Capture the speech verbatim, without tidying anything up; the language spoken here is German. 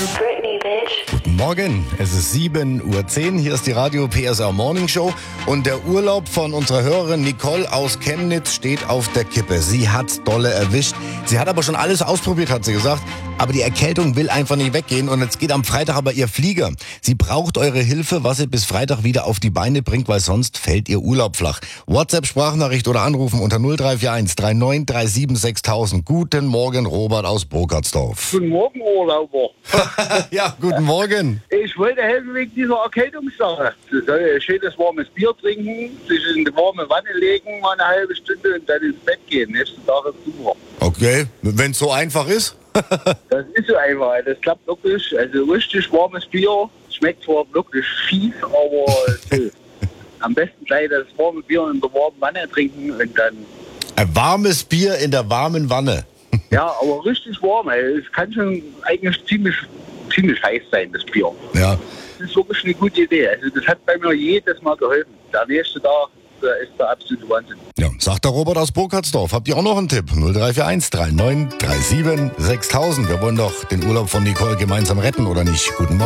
Britney, bitch. Guten Morgen, es ist sieben Uhr zehn, hier ist die Radio P S R Morning Show und der Urlaub von unserer Hörerin Nicole aus Chemnitz steht auf der Kippe. Sie hat's dolle erwischt. Sie hat aber schon alles ausprobiert, hat sie gesagt, aber die Erkältung will einfach nicht weggehen und jetzt geht am Freitag aber ihr Flieger. Sie braucht eure Hilfe, was sie bis Freitag wieder auf die Beine bringt, weil sonst fällt ihr Urlaub flach. WhatsApp-Sprachnachricht oder anrufen unter null drei vier eins drei neun drei sieben sechstausend. Guten Morgen, Robert aus Burkhardsdorf. Guten Morgen, Urlauber. Ja, guten Morgen. Ich wollte helfen wegen dieser Erkältungssache. Du sollst ein schönes warmes Bier trinken, sich in die warme Wanne legen, mal eine halbe Stunde und dann ins Bett gehen. Nächsten Tag ist super. Okay, wenn es so einfach ist. Das ist so einfach, das klappt wirklich. Also richtig warmes Bier, schmeckt zwar wirklich fies, aber so. Am besten gleich das warme Bier in der warmen Wanne trinken und dann... Ein warmes Bier in der warmen Wanne. Ja, aber richtig warm. Ey. Es kann schon eigentlich ziemlich, ziemlich heiß sein, das Bier. Ja. Das ist wirklich eine gute Idee. Also das hat bei mir jedes Mal geholfen. Der nächste Tag der ist der absolute Wahnsinn. Ja, sagt der Robert aus Burkhardsdorf. Habt ihr auch noch einen Tipp? null drei vier eins drei neun drei sieben sechstausend. Wir wollen doch den Urlaub von Nicole gemeinsam retten, oder nicht? Guten Morgen.